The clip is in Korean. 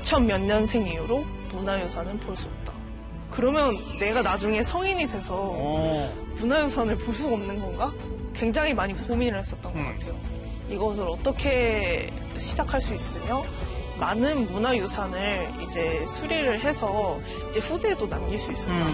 2000 몇 년생 이후로 문화유산은 볼 수 없다. 그러면 내가 나중에 성인이 돼서 문화유산을 볼 수가 없는 건가? 굉장히 많이 고민을 했었던 것 같아요. 이것을 어떻게 시작할 수 있으며 많은 문화유산을 이제 수리를 해서 이제 후대에도 남길 수 있을까?